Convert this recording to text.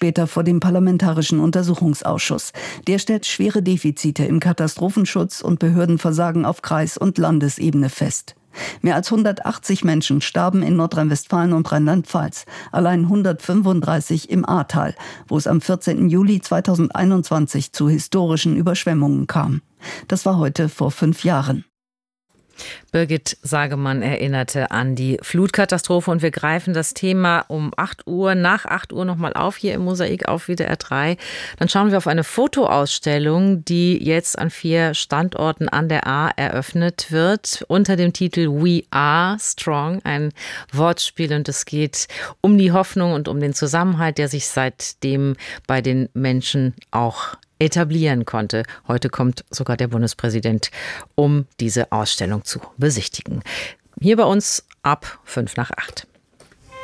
später vor dem Parlamentarischen Untersuchungsausschuss. Der stellt schwere Defizite im Katastrophenschutz und Behördenversagen auf Kreis- und Landesebene fest. Mehr als 180 Menschen starben in Nordrhein-Westfalen und Rheinland-Pfalz, allein 135 im Ahrtal, wo es am 14. Juli 2021 zu historischen Überschwemmungen kam. Das war heute vor 5 Jahren. Birgit Sagemann erinnerte an die Flutkatastrophe und wir greifen das Thema um 8 Uhr, nach 8 Uhr nochmal auf, hier im Mosaik auf WDR 3. Dann schauen wir auf eine Fotoausstellung, die jetzt an 4 Standorten an der Ahr eröffnet wird, unter dem Titel We Are Strong, ein Wortspiel, und es geht um die Hoffnung und um den Zusammenhalt, der sich seitdem bei den Menschen auch etablieren konnte. Heute kommt sogar der Bundespräsident, um diese Ausstellung zu besichtigen. Hier bei uns ab 7:55.